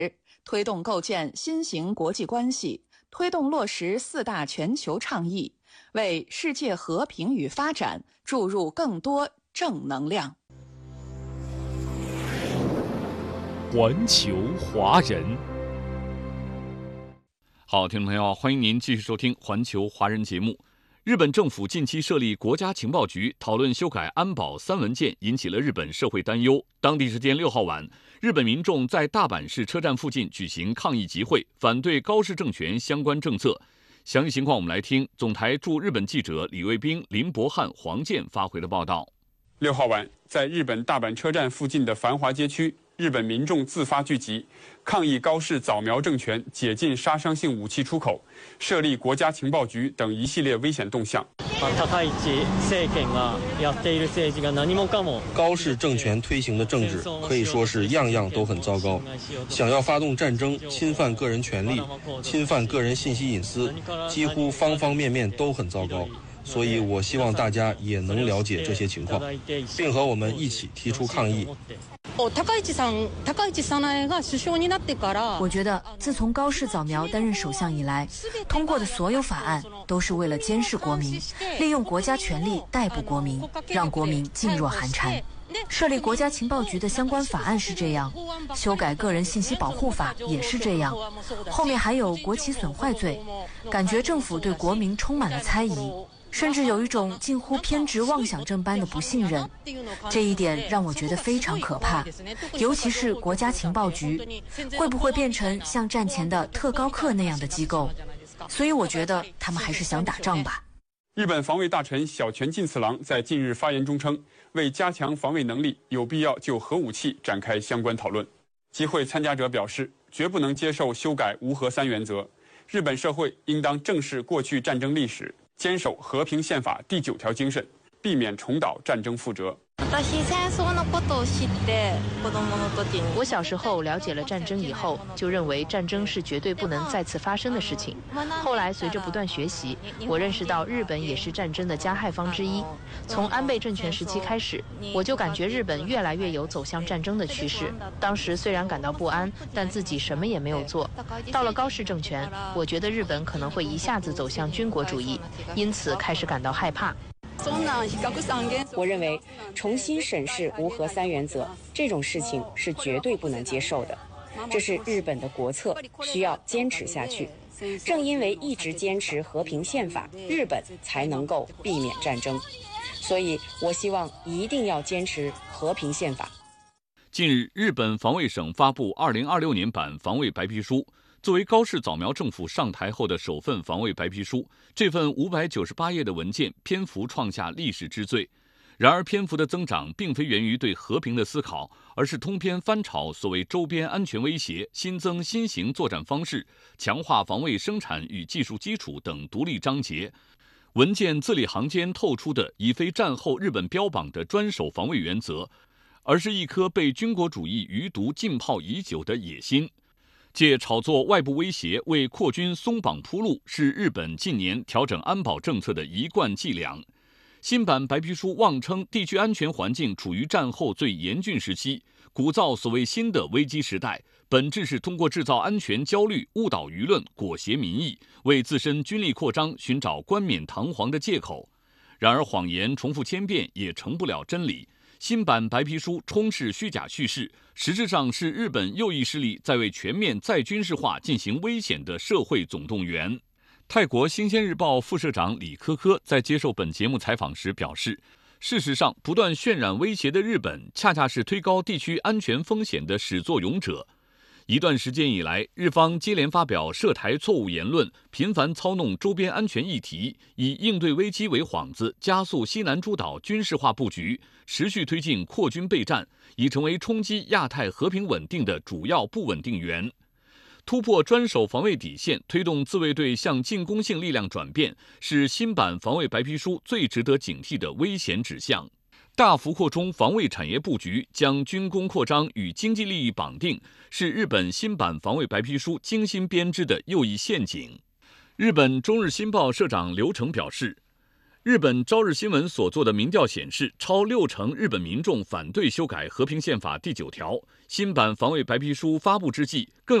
推动构建新型国际关系，推动落实4大全球倡议，为世界和平与发展注入更多正能量。 环球华人，好，听众朋友，欢迎您继续收听环球华人节目。日本政府近期设立国家情报局，讨论修改安保3文件，引起了日本社会担忧。当地时间6号晚，日本民众在大阪市车站附近举行抗议集会，反对高市政权相关政策。详细情况我们来听总台驻日本记者李卫兵、林伯汉、黄健发回的报道。 6号晚，在日本大阪车站附近的繁华街区，日本民众自发聚集，抗议高市早苗政权解禁杀伤性武器出口、设立国家情报局等一系列危险动向。 高市政权推行的政治可以说是样样都很糟糕，想要发动战争，侵犯个人权利，侵犯个人信息隐私，几乎方方面面都很糟糕。所以我希望大家也能了解这些情况，并和我们一起提出抗议。 我觉得自从高市早苗担任首相以来，通过的所有法案都是为了监视国民，利用国家权力逮捕国民，让国民噤若寒蝉。设立国家情报局的相关法案是这样，修改个人信息保护法也是这样，后面还有国旗损坏罪，感觉政府对国民充满了猜疑，甚至有一种近乎偏执妄想症般的不信任，这一点让我觉得非常可怕。尤其是国家情报局，会不会变成像战前的特高课那样的机构？所以我觉得他们还是想打仗吧。 日本防卫大臣小泉进次郎在近日发言中称，为加强防卫能力，有必要就核武器展开相关讨论。集会参加者表示，绝不能接受修改无核3原则，日本社会应当正视过去战争历史，坚守和平宪法第9条精神，避免重蹈战争覆辙。 我小时候了解了战争以后，就认为战争是绝对不能再次发生的事情。后来随着不断学习，我认识到日本也是战争的加害方之一。从安倍政权时期开始，我就感觉日本越来越有走向战争的趋势。当时虽然感到不安，但自己什么也没有做。到了高市政权，我觉得日本可能会一下子走向军国主义，因此开始感到害怕。 我认为重新审视无核3原则这种事情是绝对不能接受的，这是日本的国策，需要坚持下去。正因为一直坚持和平宪法，日本才能够避免战争。所以我希望一定要坚持和平宪法。 近日，日本防卫省发布2026年版防卫白皮书。作为高市早苗政府上台后的首份防卫白皮书，这份598页的文件篇幅创下历史之最。然而，篇幅的增长并非源于对和平的思考，而是通篇翻炒所谓周边安全威胁、新增新型作战方式、强化防卫生产与技术基础等独立章节。文件字里行间透出的已非战后日本标榜的专守防卫原则，而是一颗被军国主义余毒浸泡已久的野心。借炒作外部威胁为扩军松绑铺路，是日本近年调整安保政策的一贯伎俩。新版白皮书妄称地区安全环境处于战后最严峻时期，鼓噪所谓新的危机时代，本质是通过制造安全焦虑、误导舆论、裹挟民意，为自身军力扩张寻找冠冕堂皇的借口。然而谎言重复千遍也成不了真理。新版白皮书充斥虚假叙事，实质上是日本右翼势力在为全面再军事化进行危险的社会总动员。泰国《新鲜日报》副社长李科科在接受本节目采访时表示，事实上，不断渲染威胁的日本，恰恰是推高地区安全风险的始作俑者。一段时间以来，日方接连发表涉台错误言论，频繁操弄周边安全议题，以应对危机为幌子，加速西南诸岛军事化布局，持续推进扩军备战，已成为冲击亚太和平稳定的主要不稳定源。突破专守防卫底线，推动自卫队向进攻性力量转变，是新版防卫白皮书最值得警惕的危险指向。大幅扩充防卫产业布局，将军工扩张与经济利益绑定，是日本新版防卫白皮书精心编织的右翼陷阱。日本中日新报社长刘成表示， 日本朝日新闻所做的民调显示，超60%日本民众反对修改和平宪法第9条。新版防卫白皮书发布之际，更